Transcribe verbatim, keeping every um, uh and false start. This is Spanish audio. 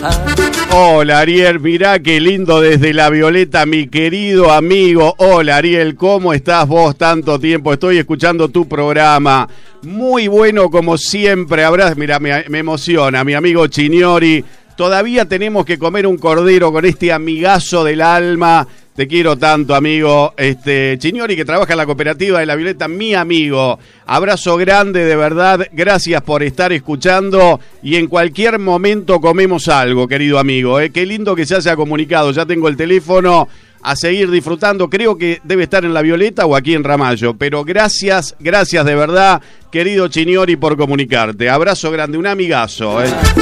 Hola Ariel, mirá qué lindo desde La Violeta, mi querido amigo. Hola Ariel, ¿cómo estás vos? Tanto tiempo, estoy escuchando tu programa. Muy bueno como siempre. Habrás, mirá, me, me emociona, mi amigo Chiniori. Todavía tenemos que comer un cordero con este amigazo del alma. Te quiero tanto, amigo. Este Chiniori, que trabaja en la cooperativa de La Violeta, mi amigo. Abrazo grande, de verdad. Gracias por estar escuchando. Y en cualquier momento comemos algo, querido amigo. ¿eh? Qué lindo que se haya comunicado. Ya tengo el teléfono. A seguir disfrutando. Creo que debe estar en La Violeta o aquí en Ramallo. Pero gracias, gracias de verdad, querido Chiniori, por comunicarte. Abrazo grande, un amigazo. ¿eh?